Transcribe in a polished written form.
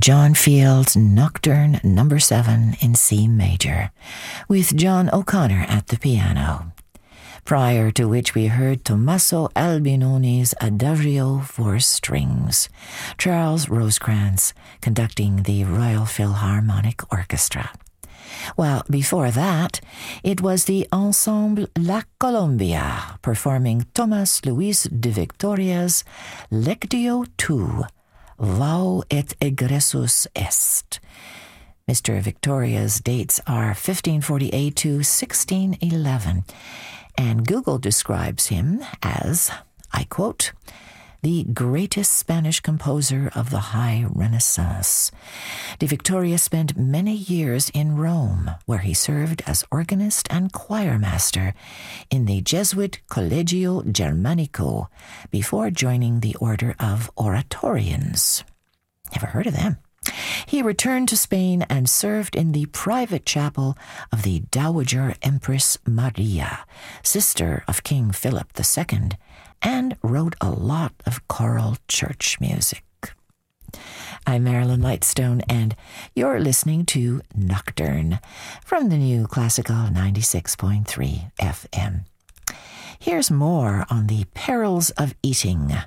John Field's Nocturne No. 7 in C major, with John O'Connor at the piano, prior to which we heard Tommaso Albinoni's Adagio for strings, Charles Rosecrans conducting the Royal Philharmonic Orchestra. While before that, it was the Ensemble La Colombia performing Tomás Luis de Victoria's Lectio II, Vau et egressus est. Mr. Victoria's dates are 1548 to 1611, and Google describes him as, I quote, the greatest Spanish composer of the High Renaissance. De Victoria spent many years in Rome, where he served as organist and choirmaster in the Jesuit Collegio Germanico before joining the Order of Oratorians. Never heard of them. He returned to Spain and served in the private chapel of the Dowager Empress Maria, sister of King Philip II, and wrote a lot of choral church music. I'm Marilyn Lightstone, and you're listening to Nocturne from the New Classical 96.3 FM. Here's more on the perils of eating